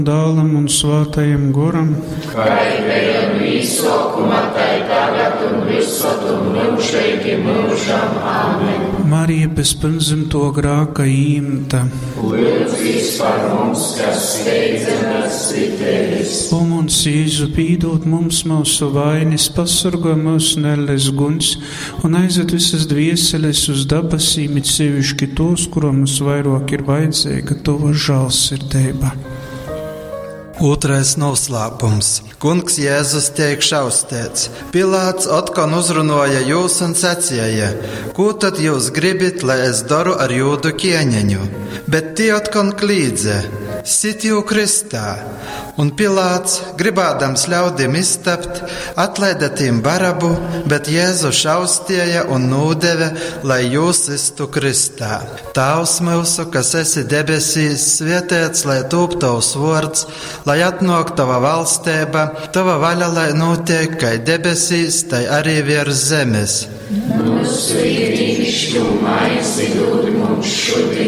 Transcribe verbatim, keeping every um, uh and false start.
Dālam un Svētajam Goram, kā ir visokuma, tai tagad un visur un mūžīgi mūžam. Āmen. Marija bez pirmzimto grāka īmta, Lūdzīs par mums, kas steidzamies pie Tevis. O mums Jēzu, pīdot mums mūsu vainis, pasargā mūsu nelles guns un aizved visas dvieseles uz dabasīm, it sevišķi tos, kuram mums vairāk ir vajadzīga Tava žēlsirdība. Otrais noslēpums. Kungs Jēzus tiek šaustīts. Pilāts atkal uzrunoja jūs un sacīja: ko tad jūs gribat, lai es daru ar jūdu ķēniņu? Bet tie atkal klīdze: sit jū kristā. Un Pilāts, gribādams ļaudim iztapt, atlaida tiem Barabu, bet Jēzu šaustīja un nūdeve, lai jūs istu kristā. Tavs mūsu, kas esi debesīs, svētīts, lai tūp tavs vārds, lai atnāk tava valstība, tava vaļa, lai notiek kā debesīs, tai arī virs zemes. Mūsu ikdienišķo maizi dod mums šodien.